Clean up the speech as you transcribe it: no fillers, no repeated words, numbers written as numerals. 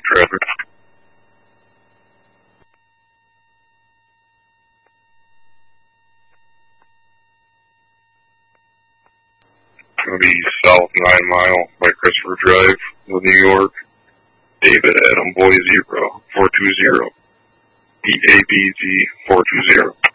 traffic. It'll be South 9 Mile by Christopher Drive, New York. David Adam Boy 0420. EABZ 420.